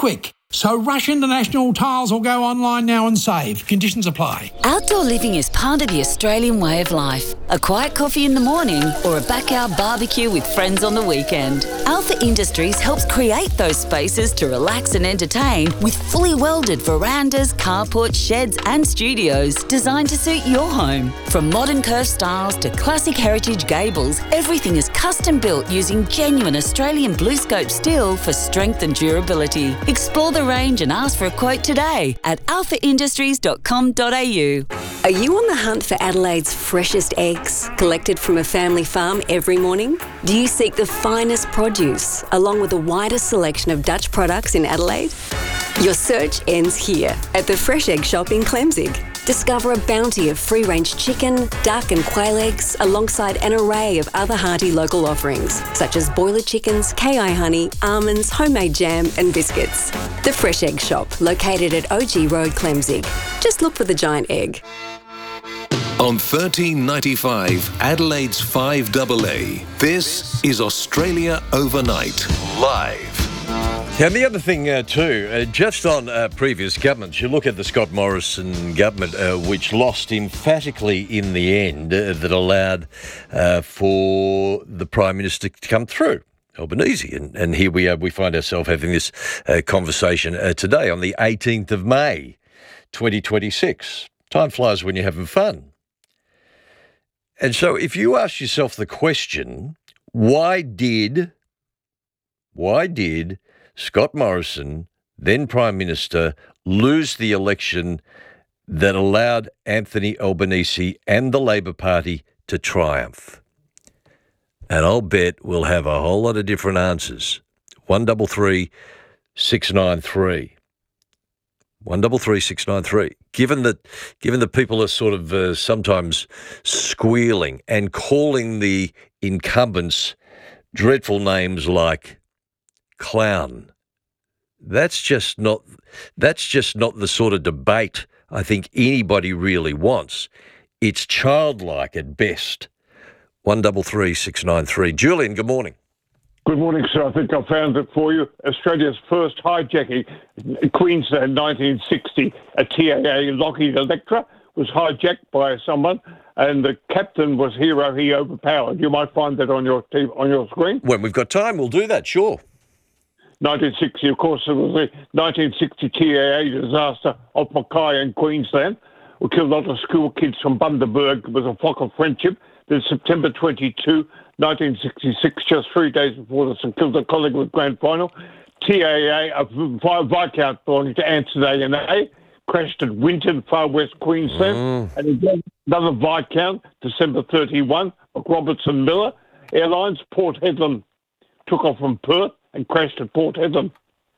Speaker 24: So Rush International Tiles will go online now and save. Conditions apply.
Speaker 14: Outdoor living is part of the Australian way of life. A quiet coffee in the morning or a backyard barbecue with friends on the weekend. Alpha Industries helps create those spaces to relax and entertain with fully welded verandas, carports, sheds and studios designed to suit your home. From modern curved styles to classic heritage gables, everything is custom built using genuine Australian BlueScope steel for strength and durability. Explore the range and ask for a quote today at alphaindustries.com.au.
Speaker 9: Are you on the hunt for Adelaide's freshest eggs, collected from a family farm every morning? Do you seek the finest produce, along with the widest selection of Dutch products in Adelaide? Your search ends here at the Fresh Egg Shop in Clemzig. Discover a bounty of free-range chicken, duck and quail eggs alongside an array of other hearty local offerings such as boiler chickens, KI honey, almonds, homemade jam and biscuits. The Fresh Egg Shop, located at OG Road, Clemzig. Just look for the giant egg.
Speaker 13: On 1395 Adelaide's 5AA, this is Australia Overnight, live.
Speaker 12: And the other thing too, just on previous governments, you look at the Scott Morrison government, which lost emphatically in the end, that allowed for the Prime Minister to come through, Albanese. And here we are, we find ourselves having this conversation today on the 18th of May, 2026. Time flies when you're having fun. And so if you ask yourself the question, why did Scott Morrison, then Prime Minister, lose the election that allowed Anthony Albanese and the Labor Party to triumph? And I'll bet we'll have a whole lot of different answers. 133 693. 133 693. Given that people are sort of sometimes squealing and calling the incumbents dreadful names like clown, that's just not the sort of debate I think anybody really wants. It's childlike at best. 133 693. Julian, good morning.
Speaker 19: Good morning, sir. I think I found it for you. Australia's first hijacking, Queensland, 1960. A TAA Lockheed Electra was hijacked by someone, and the captain was hero. He overpowered. You might find that on your screen.
Speaker 12: When we've got time, we'll do that, sure.
Speaker 19: 1960, of course, it was the 1960 TAA disaster off Mackay in Queensland. We killed a lot of school kids from Bundaberg. It was a flock of friendship. Then September 22, 1966, just 3 days before the St Kilda Collingwood Grand Final, TAA, a Viscount belonging to Anson A&A, crashed at Winton, far west Queensland. And again, another Viscount, December 31, Robertson Miller Airlines, Port Hedland, took off from Perth and crashed at Port Hedland.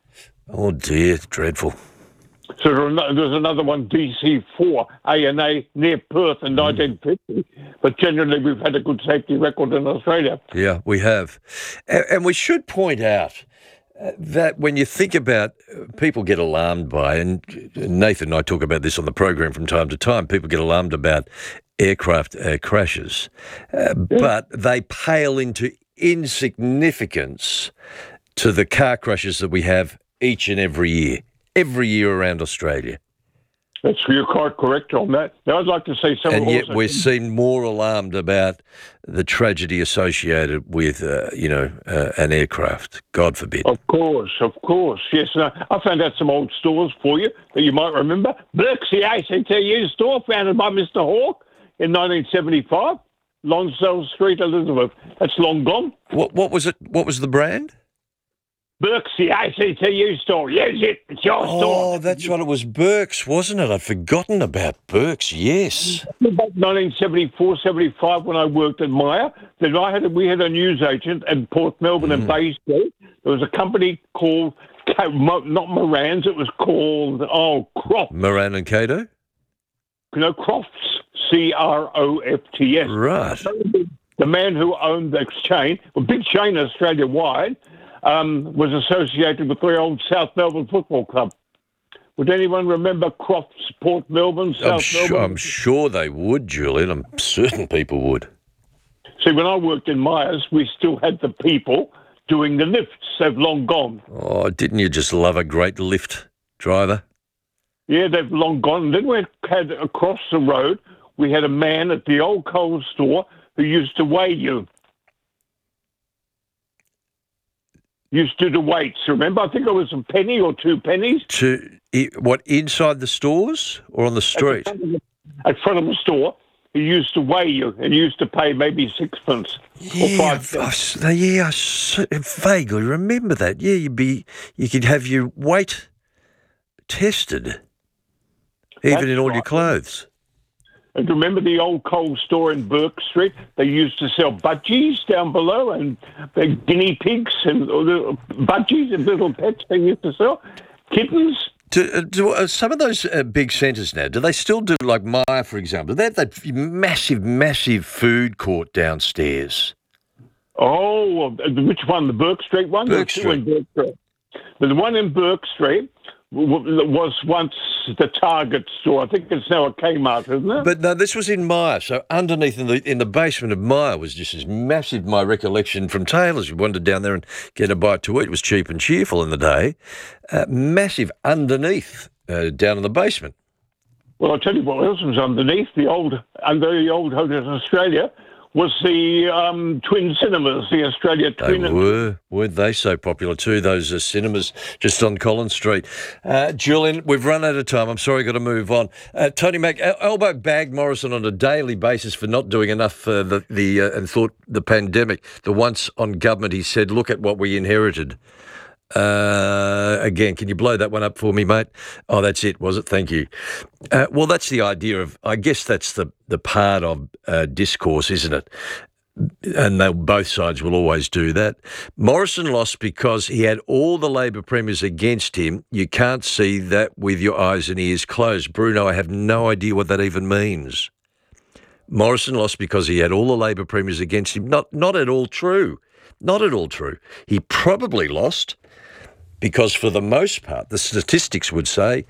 Speaker 12: Oh dear, dreadful.
Speaker 19: So there's another one, DC4, A&A, near Perth in 1950. But generally, we've had a good safety record in Australia.
Speaker 12: Yeah, we have. And we should point out that when you think about, people get alarmed by, and Nathan and I talk about this on the program from time to time, people get alarmed about aircraft crashes, but they pale into insignificance to the car crashes that we have each and every year around Australia.
Speaker 19: You're quite correct on that. Now, I'd like to say something.
Speaker 12: And yet we seem more alarmed about the tragedy associated with, an aircraft. God forbid.
Speaker 19: Of course. Yes, I found out some old stores for you that you might remember. Birksey ACTU store, founded by Mr. Hawke in 1975, Lonsdale Street, Elizabeth. That's long gone.
Speaker 12: What was it? What was the brand?
Speaker 19: Birksey ACTU store. Yes, it's your store.
Speaker 12: Oh, that's right. It was Burke's, wasn't it? I'd forgotten about Burke's, yes.
Speaker 19: About 1974, 75, when I worked at Myer, then we had a news agent at Port Melbourne and Bay Street. There was a company called, not Moran's, it was called, Crofts.
Speaker 12: Moran and Cato?
Speaker 19: No, Crofts, Crofts.
Speaker 12: Right.
Speaker 19: The man who owned the chain, a big chain Australia-wide, was associated with the old South Melbourne Football Club. Would anyone remember Crofts, Port Melbourne, South Melbourne?
Speaker 12: I'm sure they would, Julian. I'm certain people would.
Speaker 19: See, when I worked in Myers, we still had the people doing the lifts. They've long gone.
Speaker 12: Oh, didn't you just love a great lift driver?
Speaker 19: Yeah, they've long gone. And then we had across the road, we had a man at the old Coles store who used to weigh you. Used to do the weights, remember? I think it was a penny or 2 pennies.
Speaker 12: What, inside the stores or on the street?
Speaker 19: At front of the store, he used to weigh you and you used to pay maybe 6 pence or 5 pence.
Speaker 12: I vaguely remember that. Yeah, you could have your weight tested, even in all your clothes.
Speaker 19: And remember the old Coles store in Burke Street? They used to sell budgies down below and the guinea pigs and little budgies and little pets they used to sell. Kittens.
Speaker 12: Do some of those big centres now, do they still do, like Myer, for example? They have that massive food court downstairs.
Speaker 19: Oh, which one? The Burke Street one?
Speaker 12: Burke Street.
Speaker 19: But the one in Burke Street was once the Target store. I think it's now a Kmart, isn't it?
Speaker 12: But no, this was in Myer. So underneath in the basement of Myer was just this massive, my recollection from Taylor's. You wandered down there and get a bite to eat. It was cheap and cheerful in the day. Massive underneath, down in the basement.
Speaker 19: Well, I'll tell you what else was underneath. Under the old Hotel Australia was the Twin Cinemas, the Australia Twin.
Speaker 12: They were. Weren't they so popular too, those cinemas just on Collins Street? Julian, we've run out of time. I'm sorry, got to move on. Tony Mack, Elbow bagged Morrison on a daily basis for not doing enough for and thought the pandemic. The once on government, he said, look at what we inherited. Again, can you blow that one up for me, mate? Oh, that's it, was it? Thank you. Well, that's the idea of, I guess that's the part of discourse, isn't it? And both sides will always do that. Morrison lost because he had all the Labor premiers against him. You can't see that with your eyes and ears closed. Bruno, I have no idea what that even means. Morrison lost because he had all the Labor premiers against him. Not at all true. Not at all true. He probably lost because for the most part, the statistics would say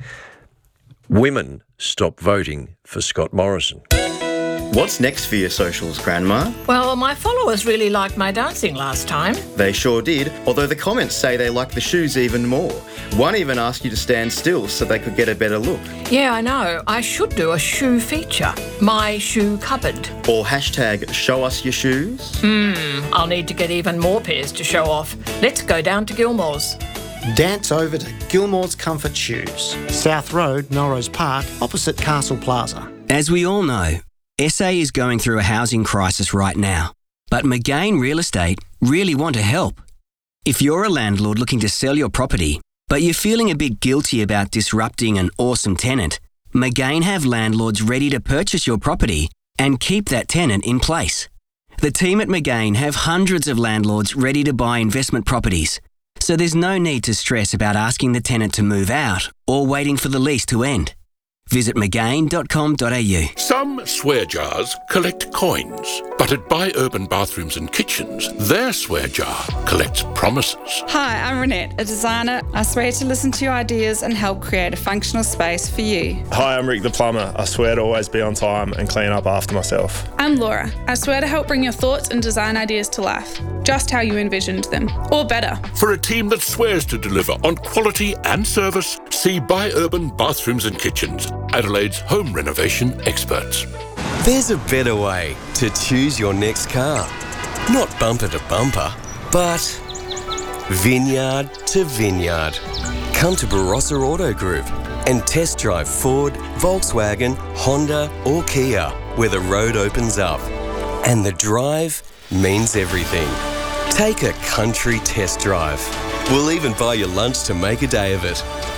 Speaker 12: women stopped voting for Scott Morrison.
Speaker 1: What's next for your socials, Grandma?
Speaker 21: Well, my followers really liked my dancing last time.
Speaker 1: They sure did, although the comments say they like the shoes even more. One even asked you to stand still so they could get a better look.
Speaker 21: Yeah, I know. I should do a shoe feature. My shoe cupboard.
Speaker 1: Or hashtag show us your shoes.
Speaker 21: I'll need to get even more pairs to show off. Let's go down to Gilmore's.
Speaker 22: Dance over to Gilmore's Comfort Shoes, South Road, Melrose Park, opposite Castle Plaza.
Speaker 7: As we all know, SA is going through a housing crisis right now, but McGain Real Estate really want to help. If you're a landlord looking to sell your property, but you're feeling a bit guilty about disrupting an awesome tenant, McGain have landlords ready to purchase your property and keep that tenant in place. The team at McGain have hundreds of landlords ready to buy investment properties, so there's no need to stress about asking the tenant to move out or waiting for the lease to end. Visit McGain.com.au.
Speaker 23: Some swear jars collect coins, but at Buy Urban Bathrooms and Kitchens, their swear jar collects promises.
Speaker 25: Hi, I'm Renette, a designer. I swear to listen to your ideas and help create a functional space for you.
Speaker 26: Hi, I'm Rick the plumber. I swear to always be on time and clean up after myself.
Speaker 27: I'm Laura. I swear to help bring your thoughts and design ideas to life, just how you envisioned them, or better.
Speaker 23: For a team that swears to deliver on quality and service, see Buy Urban Bathrooms and Kitchens, Adelaide's home renovation experts.
Speaker 28: There's a better way to choose your next car. Not bumper to bumper, but vineyard to vineyard. Come to Barossa Auto Group and test drive Ford, Volkswagen, Honda or Kia, where the road opens up. And the drive means everything. Take a country test drive. We'll even buy you lunch to make a day of it.